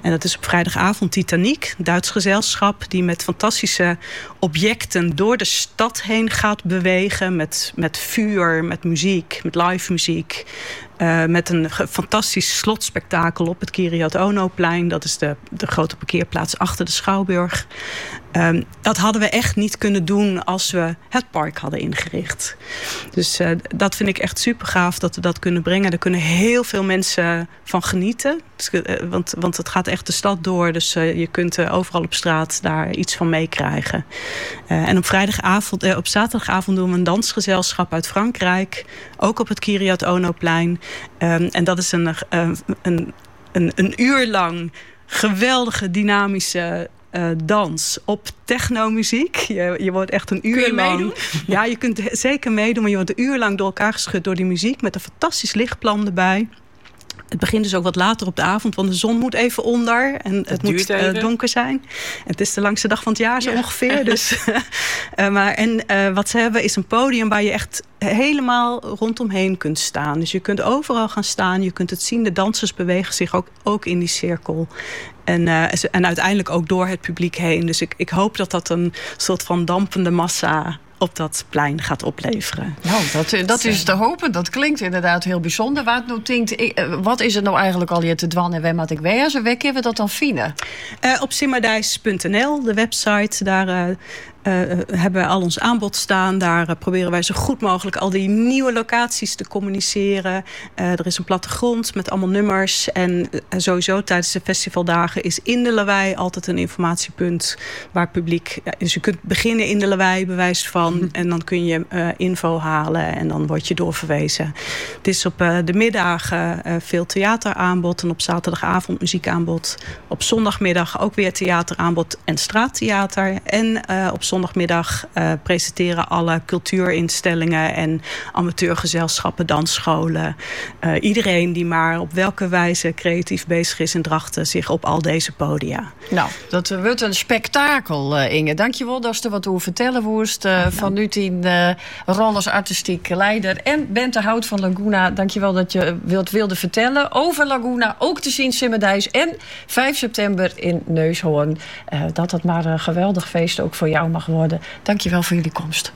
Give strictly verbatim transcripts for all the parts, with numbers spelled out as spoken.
En dat is op vrijdagavond Titanic, een Duits gezelschap die met fantastische objecten door de stad heen gaat bewegen. Met, met vuur, met muziek, met live muziek. Uh, met een ge- fantastisch slotspektakel op het Kiryat Ono-plein. Dat is de, de grote parkeerplaats achter de Schouwburg. Um, dat hadden we echt niet kunnen doen als we het park hadden ingericht. Dus uh, dat vind ik echt super gaaf dat we dat kunnen brengen. Daar kunnen heel veel mensen van genieten. Dus, uh, want, want het gaat echt de stad door. Dus uh, je kunt uh, overal op straat daar iets van meekrijgen. Uh, en op vrijdagavond, uh, op zaterdagavond doen we een dansgezelschap uit Frankrijk. Ook op het Kiryat Ono-plein. Um, en dat is een, uh, een, een, een uur lang geweldige dynamische Uh, dans op technomuziek. Je, je wordt echt een uur Kun je lang... meedoen? Ja, je kunt zeker meedoen, maar je wordt een uur lang door elkaar geschud door die muziek met een fantastisch lichtplan erbij. Het begint dus ook wat later op de avond, want de zon moet even onder. En het, het moet uh, donker zijn. Het is de langste dag van het jaar zo ja. ongeveer. Dus, uh, maar, en uh, wat ze hebben is een podium waar je echt helemaal rondomheen kunt staan. Dus je kunt overal gaan staan. Je kunt het zien. De dansers bewegen zich ook, ook in die cirkel. En, uh, en uiteindelijk ook door het publiek heen. Dus ik, ik hoop dat dat een soort van dampende massa op dat plein gaat opleveren. Nou, dat, dat is te hopen. Dat klinkt inderdaad heel bijzonder. Wat, nou denkt, wat is er nou eigenlijk al je te dwan en waar moet ik wezen? Waar kunnen we dat dan vinden? Uh, op simmerdijs punt n l, de website, daar uh, uh, hebben we al ons aanbod staan. Daar uh, proberen wij zo goed mogelijk al die nieuwe locaties te communiceren. Uh, er is een plattegrond met allemaal nummers. En uh, sowieso tijdens de festivaldagen is in de Lawaai altijd een informatiepunt waar publiek... Ja, dus je kunt beginnen in de Lawaai, bewijs van. En dan kun je uh, info halen en dan word je doorverwezen. Het is op uh, de middagen uh, veel theateraanbod en op zaterdagavond muziekaanbod. Op zondagmiddag ook weer theateraanbod en straattheater. En uh, op zondagmiddag uh, presenteren alle cultuurinstellingen en amateurgezelschappen, dansscholen. Uh, iedereen die maar op welke wijze creatief bezig is in Drachten zich op al deze podia. Nou, dat wordt een spektakel, uh, Inge. Dankjewel dat je er wat over vertellen woest. Uh, van nu tien uh, rol als artistiek leider. En Bente Hout van Laguna, dankjewel dat je wilt, wilde vertellen over Laguna. Ook te zien Simmerdijs en vijf september in Neushoorn. Uh, dat het maar een geweldig feest ook voor jou mag worden. Dankjewel voor jullie komst.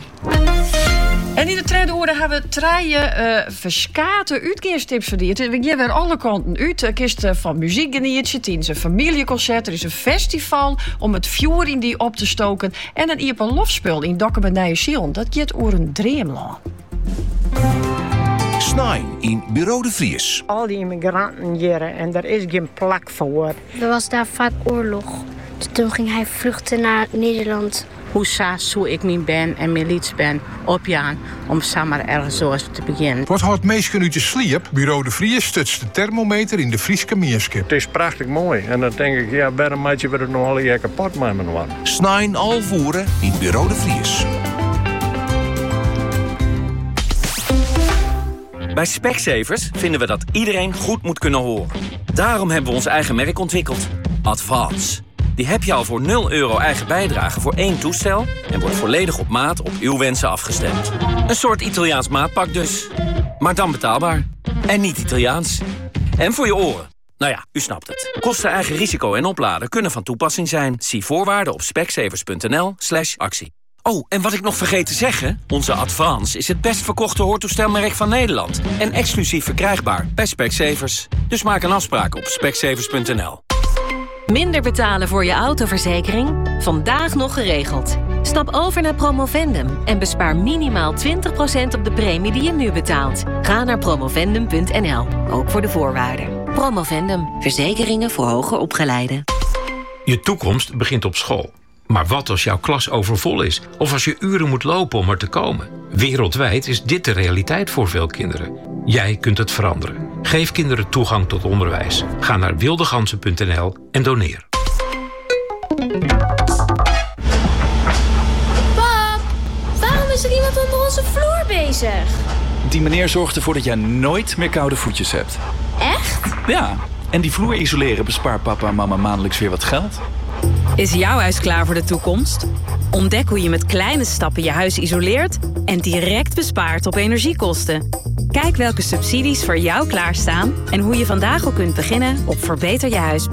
En in de tweede orde hebben we drie uh, verskate uitkeerstips verdiend. We gaan weer alle kanten uit. Er is van muziek genietje, het is een familieconcert, er is een festival om het vuur in die op te stoken. En een ieper lofspul in Dokkenbenije Sion. Dat gaat over een dreamland. Snijn in Bureau de Vries. Al die immigranten hier en er is geen plak voor. Er was daar vaak oorlog. Dus toen ging hij vluchten naar Nederland. Hoe saas hoe ik niet ben en militie ben opjaan om samen ergens zo te beginnen. Wat houdt meestal uit de sliep? Bureau de Vries stutst de thermometer in de Frieske Meerskip. Het is prachtig mooi. En dan denk ik, ja, waarom maak je het nog al een kapot met me worden? Snijn al voeren in Bureau de Vries. Bij Specsavers vinden we dat iedereen goed moet kunnen horen. Daarom hebben we ons eigen merk ontwikkeld. Advance. Die heb je al voor nul euro eigen bijdrage voor één toestel en wordt volledig op maat op uw wensen afgestemd. Een soort Italiaans maatpak dus. Maar dan betaalbaar. En niet Italiaans. En voor je oren. Nou ja, u snapt het. Kosten, eigen risico en opladen kunnen van toepassing zijn. Zie voorwaarden op specsavers.nl slash actie. Oh, en wat ik nog vergeet te zeggen. Onze Advance is het best verkochte hoortoestelmerk van Nederland. En exclusief verkrijgbaar bij Specsavers. Dus maak een afspraak op specsavers punt n l. Minder betalen voor je autoverzekering? Vandaag nog geregeld. Stap over naar Promovendum en bespaar minimaal twintig procent op de premie die je nu betaalt. Ga naar promovendum punt n l, ook voor de voorwaarden. Promovendum, verzekeringen voor hoger opgeleiden. Je toekomst begint op school. Maar wat als jouw klas overvol is? Of als je uren moet lopen om er te komen? Wereldwijd is dit de realiteit voor veel kinderen. Jij kunt het veranderen. Geef kinderen toegang tot onderwijs. Ga naar wildegansen punt n l en doneer. Pap, waarom is er iemand onder onze vloer bezig? Die meneer zorgt ervoor dat jij nooit meer koude voetjes hebt. Echt? Ja, en die vloer isoleren bespaart papa en mama maandelijks weer wat geld. Is jouw huis klaar voor de toekomst? Ontdek hoe je met kleine stappen je huis isoleert en direct bespaart op energiekosten. Kijk welke subsidies voor jou klaarstaan en hoe je vandaag al kunt beginnen op verbeter je huis.